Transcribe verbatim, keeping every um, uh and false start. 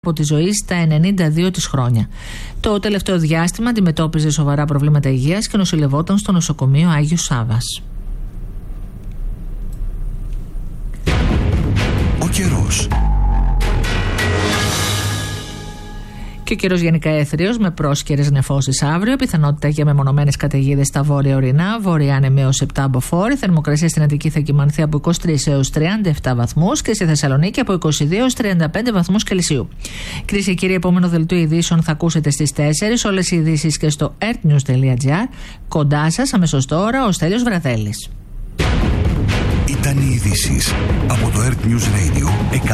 από τη ζωή στα ενενήντα δύο της χρόνια. Το τελευταίο διάστημα αντιμετώπιζε σοβαρά προβλήματα υγείας και νοσηλευόταν στο νοσοκομείο Άγιος Σάββας. Ο καιρός. Και ο καιρός γενικά έθριος με πρόσκαιρες νεφώσεις αύριο, πιθανότητα για μεμονωμένες καταιγίδες στα βόρεια ορεινά, βορειά ανεμέ έως επτά μποφόρ, θερμοκρασία στην Αττική θα κυμανθεί από είκοσι τρεις έως τριάντα επτά βαθμούς και στη Θεσσαλονίκη από είκοσι δύο έως τριάντα πέντε βαθμούς Κελσίου. Κυρίες και κύριοι, επόμενο δελτίο ειδήσεων θα ακούσετε στις τέσσερις, όλες οι ειδήσεις και στο earthnews τελεία gr. Κοντά σας αμέσως τώρα ο Στέλιος Βραδέλης. Ήταν οι ειδήσεις από το Earth News Radio